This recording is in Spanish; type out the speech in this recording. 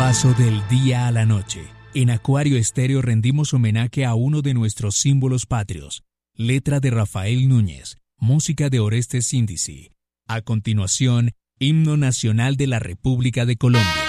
paso del día a la noche, en Acuario Estéreo rendimos homenaje a uno de nuestros símbolos patrios. Letra de Rafael Núñez, música de Orestes Síndizi. A continuación, Himno Nacional de la República de Colombia.